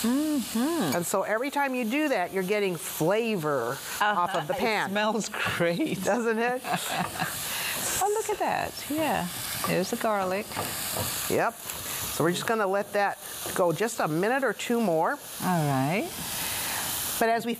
And so every time you do that, you're getting flavor off of the pan. It smells great. Doesn't it? Oh, look at that. Yeah. There's the garlic. Yep. So we're just going to let that go just a minute or two more. All right. But as we